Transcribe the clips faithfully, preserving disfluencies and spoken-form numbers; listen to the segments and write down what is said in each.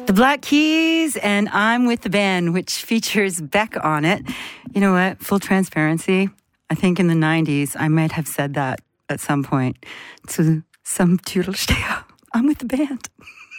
The Black Keys and I'm with the Band, which features Beck on it. You know what? Full transparency. I think in the nineties, I might have said that at some point to some Tüdelsteher. I'm with the band.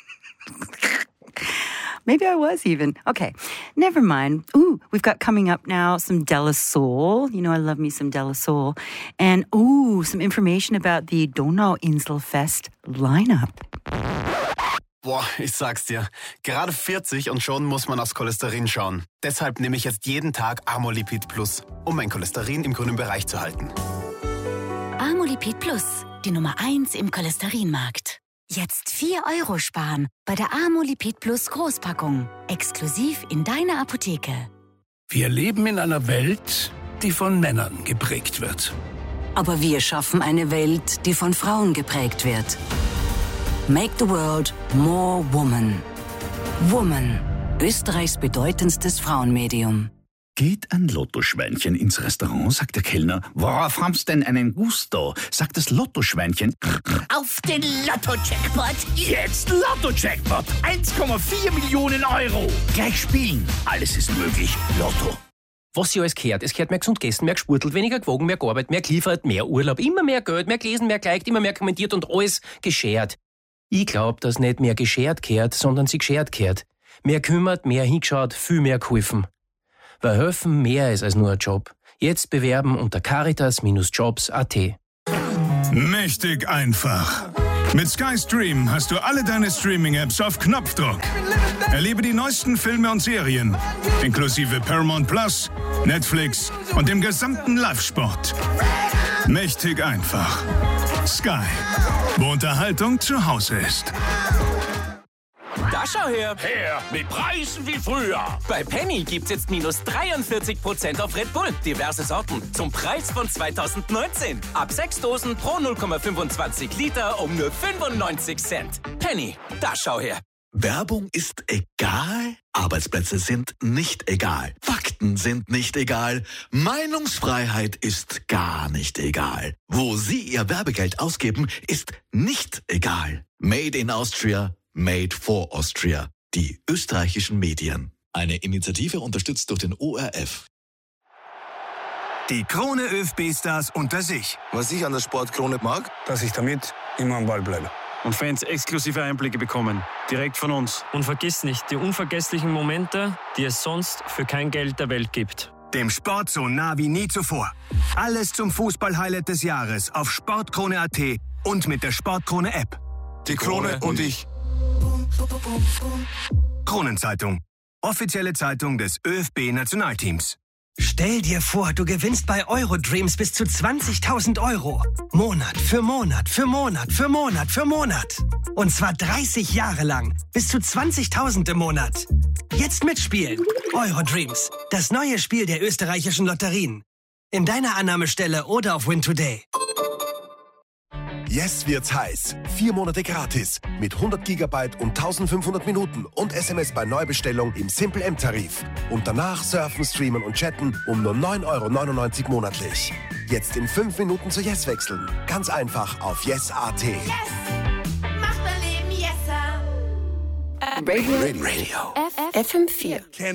Maybe I was even. Okay, never mind. Ooh, we've got coming up now some Della Soul. You know, I love me some Della Soul. And ooh, some information about the Donauinselfest lineup. Boah, ich sag's dir. Gerade vierzig und schon muss man aufs Cholesterin schauen. Deshalb nehme ich jetzt jeden Tag Amolipid Plus, um mein Cholesterin im grünen Bereich zu halten. Amolipid Plus, die Nummer eins im Cholesterinmarkt. Jetzt vier Euro sparen bei der Amolipid Plus Großpackung. Exklusiv in deiner Apotheke. Wir leben in einer Welt, die von Männern geprägt wird. Aber wir schaffen eine Welt, die von Frauen geprägt wird. Make the world more woman. Woman, Österreichs bedeutendstes Frauenmedium. Geht ein Lottoschweinchen ins Restaurant, sagt der Kellner. Worauf haben's denn einen Gusto? Sagt das Lottoschweinchen. Auf den Lotto-Jackpot! Jetzt Lotto-Jackpot! eins Komma vier Millionen Euro! Gleich spielen. Alles ist möglich. Lotto. Was sie alles gehört. Es gehört mehr gesund gegessen, mehr gesportelt, weniger gewogen, mehr gearbeitet, mehr geliefert, mehr Urlaub, immer mehr Geld, mehr gelesen, mehr geliked, immer mehr kommentiert und alles geschert. Ich glaub, dass nicht mehr geschert gehört, sondern sie geschert gehört. Mehr kümmert, mehr hingeschaut, viel mehr geholfen. Weil helfen mehr ist als nur ein Job. Jetzt bewerben unter caritas Jobs punkt at. Mächtig einfach. Mit Sky Stream hast du alle deine Streaming-Apps auf Knopfdruck. Erlebe die neuesten Filme und Serien, inklusive Paramount Plus, Netflix und dem gesamten Live-Sport. Mächtig einfach. Sky, wo Unterhaltung zu Hause ist. Da schau her! Her mit Preisen wie früher. Bei Penny gibt's jetzt minus dreiundvierzig Prozent auf Red Bull. Diverse Sorten. Zum Preis von zweitausendneunzehn. Ab sechs Dosen pro null Komma fünfundzwanzig Liter um nur fünfundneunzig Cent. Penny, da schau her! Werbung ist egal, Arbeitsplätze sind nicht egal, Fakten sind nicht egal, Meinungsfreiheit ist gar nicht egal. Wo Sie Ihr Werbegeld ausgeben, ist nicht egal. Made in Austria, made for Austria. Die österreichischen Medien. Eine Initiative unterstützt durch den O R F. Die Krone ÖFB-Stars unter sich. Was ich an der Sportkrone mag, dass ich damit immer am Ball bleibe. Und Fans exklusive Einblicke bekommen. Direkt von uns. Und vergiss nicht die unvergesslichen Momente, die es sonst für kein Geld der Welt gibt. Dem Sport so nah wie nie zuvor. Alles zum Fußball-Highlight des Jahres auf sportkrone punkt at und mit der Sportkrone-App. Die Krone und ich. Kronenzeitung. Offizielle Zeitung des ÖFB-Nationalteams. Stell dir vor, du gewinnst bei Eurodreams bis zu zwanzigtausend Euro. Monat für Monat für Monat für Monat für Monat. Und zwar dreißig Jahre lang. Bis zu zwanzigtausend im Monat. Jetzt mitspielen. Eurodreams. Das neue Spiel der österreichischen Lotterien. In deiner Annahmestelle oder auf Win Today. Yes wird's heiß. Vier Monate gratis. Mit hundert Gigabyte und eintausendfünfhundert Minuten und S M S bei Neubestellung im Simple M-Tarif. Und danach surfen, streamen und chatten um nur neun Euro neunundneunzig monatlich. Jetzt in fünf Minuten zu Yes wechseln. Ganz einfach auf yes punkt at. Yes! Macht mein Leben yesser! Radio. Radio. F M vier.